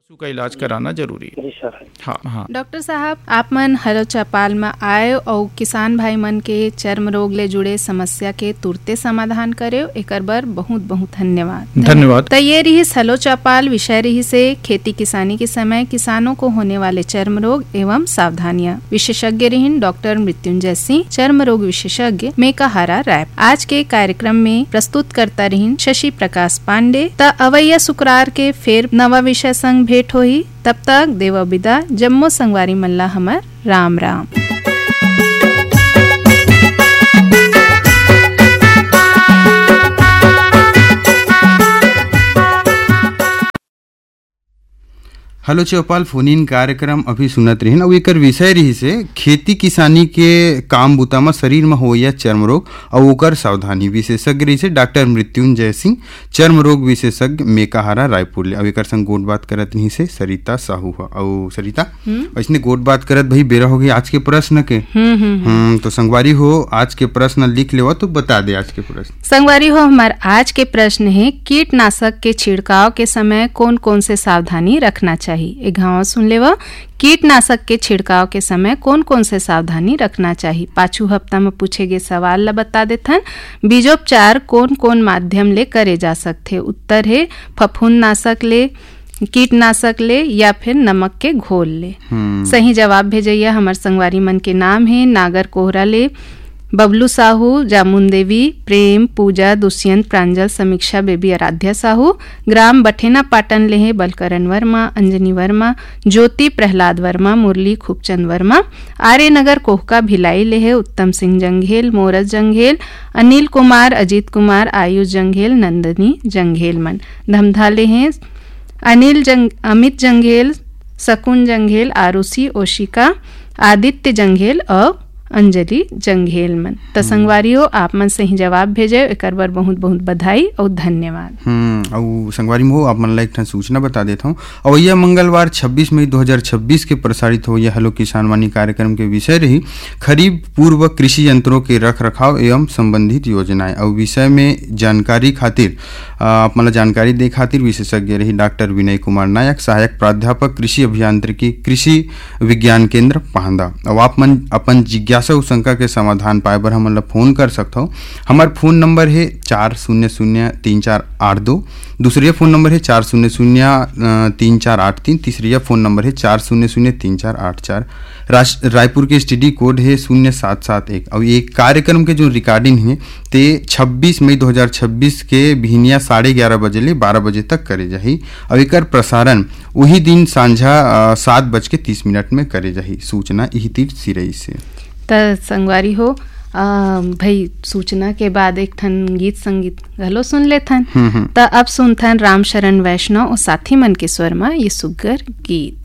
पशु का इलाज कराना जरूरी है। जी सर। हाँ। डॉक्टर साहब, आप मन हरो चौपाल में आए और किसान भाई मन के चर्म रोग ले जुड़े समस्या के तुरते समाधान करे, एकर बर बहुत बहुत धन्यवाद। तो ये रही हलो चौपाल, विषय रही से खेती किसानी के समय किसानों को होने वाले चर्म रोग एवं सावधानियां। विशेषज्ञ रही डॉक्टर मृत्युंजय सिंह, चर्म रोग विशेषज्ञ, मेकाहारा राय। आज के कार्यक्रम में प्रस्तुत करता रही शशि प्रकाश पांडे। त अवैया शुक्रार के फिर नवा विषय संग भेंट होई। तब तक देव विदा। जम्मो संगवारी मल्ला हमर Ram Ram. Hello Chaupal phone in कार्यक्रम अभी सुनत रही और एकर विषय रही से खेती किसानी के काम बुता में शरीर में हो या चर्म रोग और ओकर सावधानी। विशेषज्ञ रही से डॉक्टर मृत्युंजय सिंह, चर्म रोग विशेषज्ञ, मेकाहारा रायपुर ले। अब एकर संग गोट बात करत नहीं से सरिता साहू है। और सरिता इसने गोट बात करत भाई बेरा हो गई आज के प्रश्न के। तो संगवारी हो आज के प्रश्न लिख ले तो बता दे आज के प्रश्न। संगवारी हो हमार आज के प्रश्न है, कीटनाशक के छिड़काव के समय कौन कौन से सावधानी रखना चाहिए। एक घाव सुन ले। कीटनाशक के छिड़काव के समय कौन कौन से सावधानी रखना चाहिए। पाछू हफ्ता में पूछे गए सवाल ला बता देथन। बीजोपचार कौन कौन माध्यम ले करे जा सकते। उत्तर है फफूंदनाशक ले, कीटनाशक ले या फिर नमक के घोल ले। सही जवाब भेजैया हमार संगवारी मन के नाम है नागर कोहरा ले, बबलू साहू, जामुन देवी, प्रेम, पूजा, दुष्यंत, प्रांजल, समीक्षा बेबी, आराध्या साहू। ग्राम बठेना पाटन ले है बलकरण वर्मा, अंजनी वर्मा, ज्योति प्रहलाद वर्मा, मुरली खूबचंद वर्मा। आर्य नगर कोहका भिलाई ले है उत्तम सिंह जंघेल, मोरस जंघेल, अनिल कुमार, अजीत कुमार, आयुष जंघेल, नंदनी जंघेल मन। धमधा ले है अमित जंघेल, शकुन जंघेल, आरुषि, ओशिका, आदित्य जंघेल और अंजलि जंघेल मन। त संगवारी हो आप मन सही जवाब भेजे, एकर बर बहुत बहुत बधाई और धन्यवाद। और संगवारी में हो आप मन ला एक सूचना बता देता हूँ। और यह मंगलवार 26 मई 2026 के प्रसारित हो यह हेलो किसान वाणी कार्यक्रम के विषय रही खरीफ पूर्व कृषि यंत्रों के रख रखाव एवं संबंधित योजनाएं। और विषय में जानकारी खातिर आप मन जानकारी दे खातिर विशेषज्ञ रही डॉक्टर विनय कुमार नायक, सहायक प्राध्यापक कृषि अभियांत्रिकी, कृषि विज्ञान केंद्र पाहंदा। और आप मन अपन जिज्ञासा शंका के समाधान पाए बर हमन ला फोन कर सकते हो। हमार फोन नंबर है 40034882, दूसरी फोन नंबर है 40034883, तीसरी फोन नंबर है 40034884। रायपुर के स्टडी कोड है 0771। और ये कार्यक्रम के जो रिकॉर्डिंग है ते 26 मई 2026 के भिनिया 11:30 बजे ले 12 बजे तक करे जाही। और एकर प्रसारण वही दिन सांझा 7:30 में करे जाही। सूचना यही तीर सिरई से। त संगवारी हो भाई सूचना के बाद एक ठन गीत संगीत घलो सुन लेथन। त अब सुनथन राम शरण वैष्णव और साथी मन के स्वर में ये सुग्घर गीत।